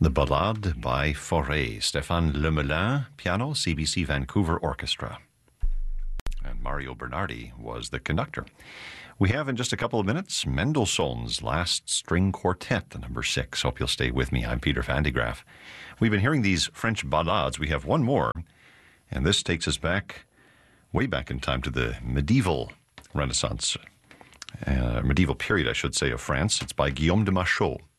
The Ballade by Fauré, Stéphane Lemelin, piano, CBC Vancouver Orchestra. And Mario Bernardi was the conductor. We have in just a couple of minutes Mendelssohn's Last String Quartet, the number 6. Hope you'll stay with me. I'm Peter Van de Graaff. We've been hearing these French ballades. We have one more, and this takes us back, way back in time to the medieval Renaissance, medieval period, I should say, of France. It's by Guillaume de Machaut.